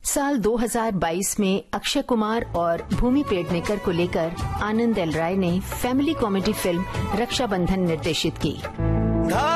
साल 2022 में अक्षय कुमार और भूमि पेडनेकर को लेकर आनंद एल राय ने फैमिली कॉमेडी फिल्म रक्षाबंधन निर्देशित की।